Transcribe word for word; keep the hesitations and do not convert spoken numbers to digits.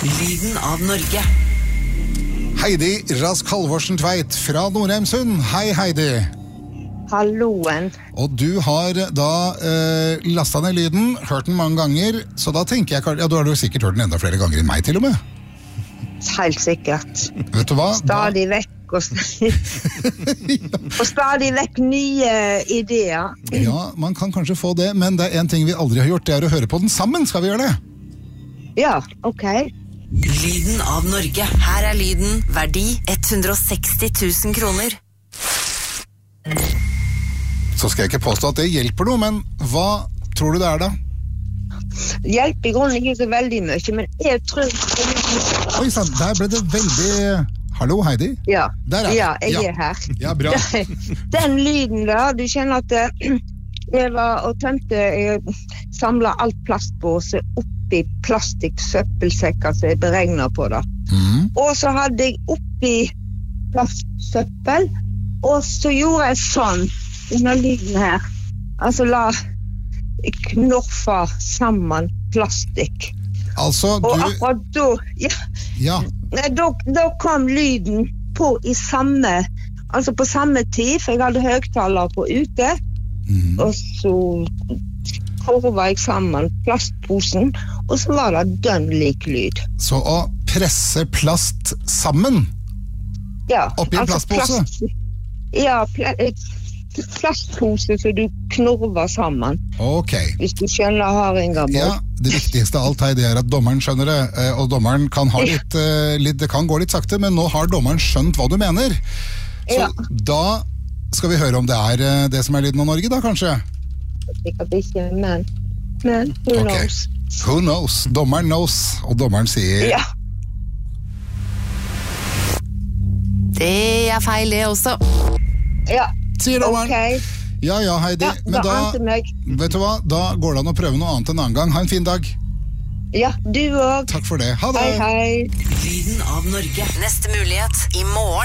Lyden av Norge. Heidi Rask Halvorsen Tveit fra Nordheimsund. Hei Heidi. Halloen. Og du har da eh, lastet ned lyden, hørt den mange ganger, så da tenker jeg, ja, du har jo sikkert hørt den enda flere ganger enn meg til og med. Helt sikkert. Vet du hva? Stadig vekk og, st- og stadig vekk nye ideer. Ja, man kan kanskje få det, men det er en ting vi aldri har gjort, det er å høre på den sammen. Skal vi gjøre det? Ja, ok. Lyden av Norge. Her er lyden, verdi ett hundre og seksti tusen kroner. Så skal jeg ikke påstå at det hjelper noe, men hva tror du det er da? Hjelper i grunnen ikke så veldig mye, men jeg tror... Oi, sant, der ble det veldig... Hallo, Heidi? Ja, Der er det. ja jeg Ja. er her. Ja, bra. Den lyden da, du kjenner at eh, jeg var og tømte, jeg samlet alt plastpåse oppi plastikksøppelsekker som jeg beregner på da. Mhm. Og så hadde jeg oppi plastsøppel, og så gjorde jeg sånn, denne lyden her. Altså la knorfa sammen plastikk. Altså, Og du... akkurat da, ja, Ja, nei, da, da kom lyden på i samme, altså på samme tid, for jeg hadde høgtaler på ute, Mhm. og så korva jeg sammen plastposen, og så var det dønn lik lyd. så å presse plast sammen Ja, oppi en plastpose? plast- ja, pla, et plastpose så du knorver sammen, Ok. hvis du skjønner har en gammel. Ja, det viktigste av alt her, det er at dommeren skjønner det, eh, og dommeren kan ha litt, eh, litt, det kan gå litt sakte, men nå har dommeren skjønt hva du mener. Så Ja. da skal vi høre om det er eh, det som er lyden av Norge, da kanskje? Sikkert ikke, men, men who Ok. knows? Who knows? Dommeren knows, og dommeren sier... Ja, Det er feil det også. ja, Sier dommeren. ok. Ja, ja, Heidi, Ja, men da da, ante meg. vet du hva, da går det an å prøve noe annet en annen gang. Ha en fin dag. Ja, du også. Takk for det. Ha det! Hei, hei. Lyden av Norge. Neste mulighet i morgen.